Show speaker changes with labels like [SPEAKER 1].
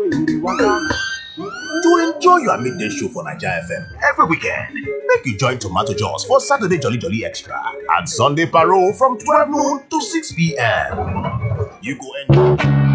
[SPEAKER 1] To enjoy your midday show for Naija FM every weekend, make you join Tomato Jaws for Saturday Jolly Jolly Extra and Sunday Parole from 12 noon to 6 p.m. You go enjoy.